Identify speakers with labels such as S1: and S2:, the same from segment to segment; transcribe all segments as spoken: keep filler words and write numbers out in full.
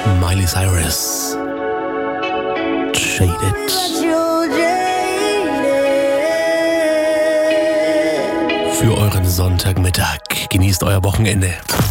S1: Miley Cyrus. Jaded. Für euren Sonntagmittag. Genießt euer Wochenende.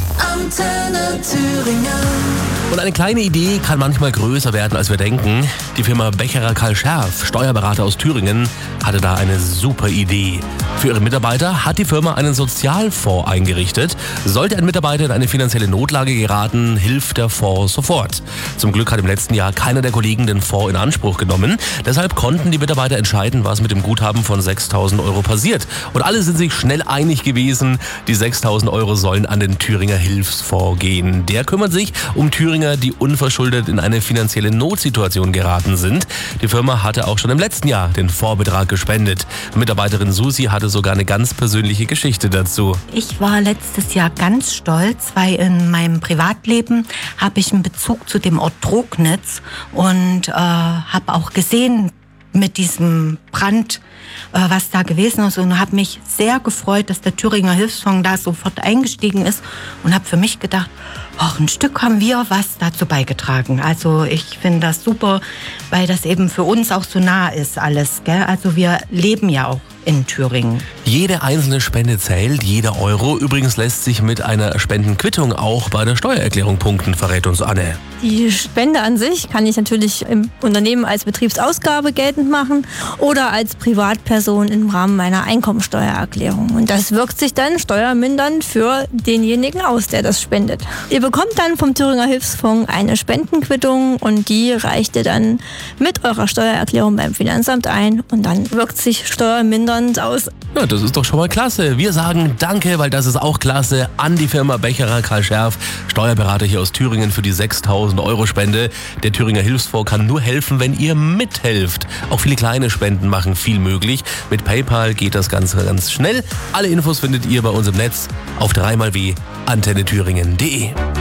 S2: Antenne Thüringen.
S1: Und eine kleine Idee kann manchmal größer werden, als wir denken. Die Firma Becherer Karl Scherf, Steuerberater aus Thüringen, hatte da eine super Idee. Für ihre Mitarbeiter hat die Firma einen Sozialfonds eingerichtet. Sollte ein Mitarbeiter in eine finanzielle Notlage geraten, hilft der Fonds sofort. Zum Glück hat im letzten Jahr keiner der Kollegen den Fonds in Anspruch genommen. Deshalb konnten die Mitarbeiter entscheiden, was mit dem Guthaben von sechstausend Euro passiert. Und alle sind sich schnell einig gewesen, die sechstausend Euro sollen an den Thüringer Hilfsfonds gehen. Der kümmert sich um Thüringer, die unverschuldet in eine finanzielle Notsituation geraten sind. Die Firma hatte auch schon im letzten Jahr den Fondsbetrag gespendet. Mitarbeiterin Susi hatte sogar eine ganz persönliche Geschichte dazu.
S3: Ich war letztes Jahr ganz stolz, weil in meinem Privatleben habe ich einen Bezug zu dem Ort Trognitz und äh, habe auch gesehen mit diesem Brand, äh, was da gewesen ist, und habe mich sehr gefreut, dass der Thüringer Hilfsfonds da sofort eingestiegen ist und habe für mich gedacht, ach, ein Stück haben wir was dazu beigetragen. Also ich finde das super, weil das eben für uns auch so nah ist alles, gell? Also wir leben ja auch in Thüringen.
S1: Jede einzelne Spende zählt, jeder Euro. Übrigens lässt sich mit einer Spendenquittung auch bei der Steuererklärung punkten, verrät uns Anne.
S4: Die Spende an sich kann ich natürlich im Unternehmen als Betriebsausgabe geltend machen oder als Privatperson im Rahmen meiner Einkommensteuererklärung. Und das wirkt sich dann steuermindernd für denjenigen aus, der das spendet. Ihr bekommt dann vom Thüringer Hilfsfonds eine Spendenquittung und die reicht ihr dann mit eurer Steuererklärung beim Finanzamt ein und dann wirkt sich steuermindernd aus.
S1: Ja, das ist doch schon mal klasse. Wir sagen danke, weil das ist auch klasse, an die Firma Becherer Karl Scherf, Steuerberater hier aus Thüringen, für die sechstausend Euro Spende. Der Thüringer Hilfsfonds kann nur helfen, wenn ihr mithelft. Auch viele kleine Spenden machen viel möglich. Mit PayPal geht das Ganze ganz schnell. Alle Infos findet ihr bei uns im Netz auf dreimal w antenne thüringen punkt de.